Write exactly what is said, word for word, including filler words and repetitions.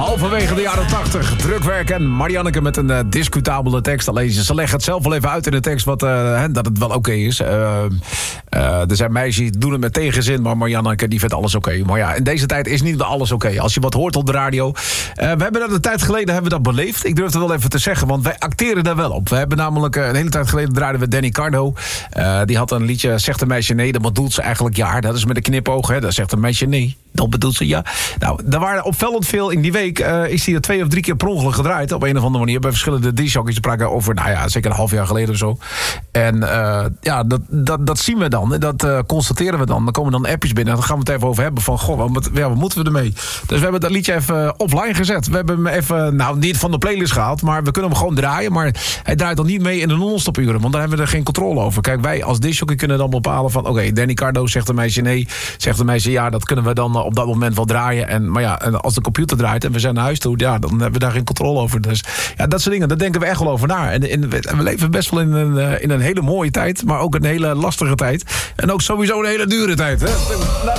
Halverwege de jaren tachtig. Drukwerk en Marianneke met een uh, discutabele tekst. Alleen ze leggen het zelf wel even uit in de tekst wat, uh, hè, dat het wel oké okay is. Uh, uh, er zijn meisjes die doen het met tegenzin, maar Marianneke die vindt alles oké. Okay. Maar ja, in deze tijd is niet alles oké. Okay. Als je wat hoort op de radio. Uh, we hebben dat een tijd geleden hebben we dat beleefd. Ik durf het wel even te zeggen, want wij acteren daar wel op. We hebben namelijk uh, een hele tijd geleden draaiden we Danny Cardo. Uh, die had een liedje, zegt een meisje nee, dat bedoelt ze eigenlijk ja. Dat is met een knipoog, hè. Dat zegt een meisje nee. Dat bedoelt ze ja. Nou, er waren opvallend veel in die week. Uh, is hij er twee of drie keer per ongeluk gedraaid. Op een of andere manier. Bij verschillende D-jockeys te praten over, nou ja, zeker een half jaar geleden of zo. En uh, ja, dat, dat, dat zien we dan. Dat uh, constateren we dan. Dan komen dan appjes binnen. En dan gaan we het even over hebben van, goh, wat, ja, wat moeten we ermee? Dus we hebben dat liedje even offline gezet. We hebben hem even, nou, niet van de playlist gehaald. Maar we kunnen hem gewoon draaien. Maar hij draait dan niet mee in de non-stop uren. Want dan hebben we er geen controle over. Kijk, wij als D-jockey kunnen dan bepalen van, oké, okay, Danny Cardo zegt een meisje nee. Zegt een meisje ja, dat kunnen we dan op dat moment wel draaien. En, maar ja, als de computer draait en we zijn naar huis toe, ja, dan hebben we daar geen controle over. Dus ja, dat soort dingen, daar denken we echt wel over na. En, en we leven best wel in een, in een hele mooie tijd, maar ook een hele lastige tijd. En ook sowieso een hele dure tijd. Hè?